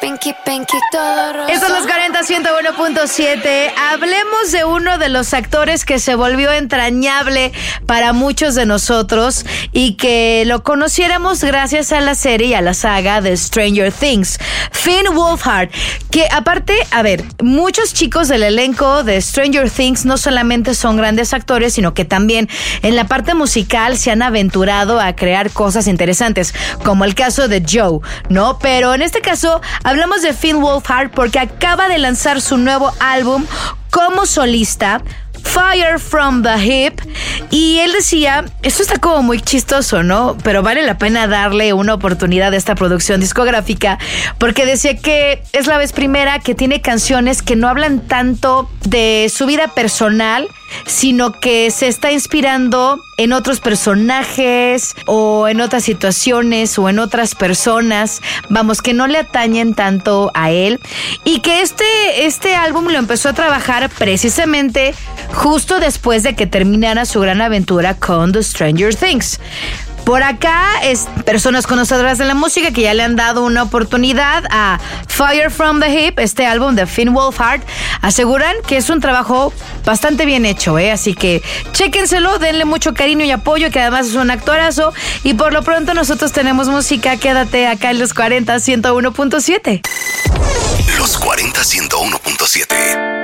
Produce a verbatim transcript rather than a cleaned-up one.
Pinky, pinky, todo rosa. Estos son los cuarenta, ciento uno punto siete. Hablemos de uno de los actores que se volvió entrañable para muchos de nosotros y que lo conociéramos gracias a la serie y a la saga de Stranger Things. Finn Wolfhard, que aparte, a ver, muchos chicos del elenco de Stranger Things no solamente son grandes actores, sino que también en la parte musical se han aventurado a crear cosas interesantes, como el caso de Joe, ¿no? Pero en este caso hablamos de Finn Wolfhard porque acaba de lanzar su nuevo álbum como solista, Fire from the Hip, y él decía, esto está como muy chistoso, ¿no? Pero vale la pena darle una oportunidad a esta producción discográfica, porque decía que es la vez primera que tiene canciones que no hablan tanto de su vida personal, sino que se está inspirando en otros personajes o en otras situaciones o en otras personas, vamos, que no le atañen tanto a él, y que este, este álbum lo empezó a trabajar precisamente justo después de que terminara su gran aventura con The Stranger Things. Por acá es personas conocedoras de la música que ya le han dado una oportunidad a Fire from the Hip, este álbum de Finn Wolfhard, aseguran que es un trabajo bastante bien hecho, ¿eh? Así que chéquenselo, denle mucho cariño y apoyo, que además es un actorazo. Y por lo pronto nosotros tenemos música, quédate acá en los cuarenta, ciento uno punto siete. Los cuarenta, ciento uno punto siete.